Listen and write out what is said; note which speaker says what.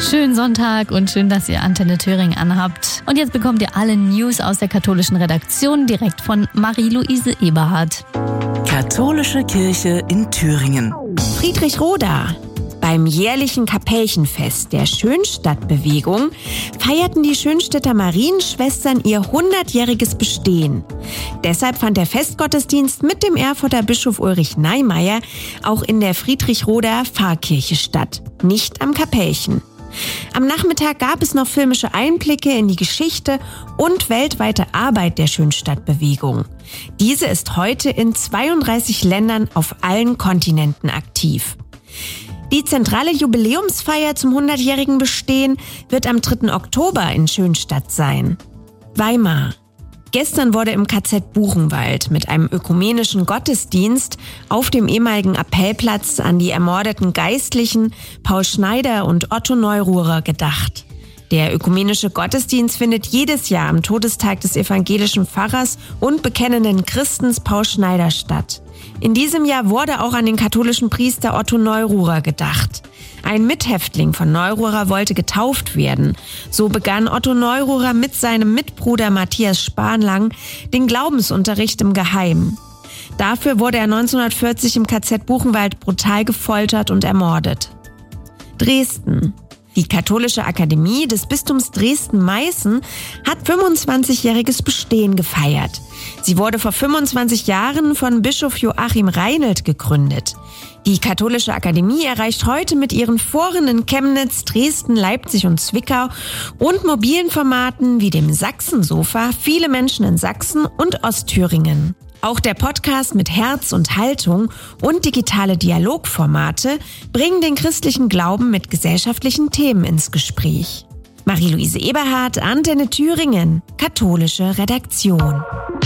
Speaker 1: Schönen Sonntag und schön, dass ihr Antenne Thüringen anhabt. Und jetzt bekommt ihr alle News aus der katholischen Redaktion direkt von Marie-Louise Eberhardt.
Speaker 2: Katholische Kirche in Thüringen.
Speaker 3: Friedrichroda. Beim jährlichen Kapelchenfest der Schönstadtbewegung feierten die Schönstädter Marienschwestern ihr 100-jähriges Bestehen. Deshalb fand der Festgottesdienst mit dem Erfurter Bischof Ulrich Neimeyer auch in der Friedrichroder Pfarrkirche statt, nicht am Kapellchen. Am Nachmittag gab es noch filmische Einblicke in die Geschichte und weltweite Arbeit der Schönstadtbewegung. Diese ist heute in 32 Ländern auf allen Kontinenten aktiv. Die zentrale Jubiläumsfeier zum 100-jährigen Bestehen wird am 3. Oktober in Schönstadt sein. Weimar. Gestern wurde im KZ Buchenwald mit einem ökumenischen Gottesdienst auf dem ehemaligen Appellplatz an die ermordeten Geistlichen Paul Schneider und Otto Neururer gedacht. Der ökumenische Gottesdienst findet jedes Jahr am Todestag des evangelischen Pfarrers und bekennenden Christens Paul Schneider statt. In diesem Jahr wurde auch an den katholischen Priester Otto Neururer gedacht. Ein Mithäftling von Neururer wollte getauft werden. So begann Otto Neururer mit seinem Mitbruder Matthias Spanlang den Glaubensunterricht im Geheimen. Dafür wurde er 1940 im KZ Buchenwald brutal gefoltert und ermordet. Dresden. Die Katholische Akademie des Bistums Dresden-Meißen hat 25-jähriges Bestehen gefeiert. Sie wurde vor 25 Jahren von Bischof Joachim Reinelt gegründet. Die Katholische Akademie erreicht heute mit ihren Foren in Chemnitz, Dresden, Leipzig und Zwickau und mobilen Formaten wie dem Sachsensofa viele Menschen in Sachsen und Ostthüringen. Auch der Podcast mit Herz und Haltung und digitale Dialogformate bringen den christlichen Glauben mit gesellschaftlichen Themen ins Gespräch. Marie-Louise Eberhardt, Antenne Thüringen, katholische Redaktion.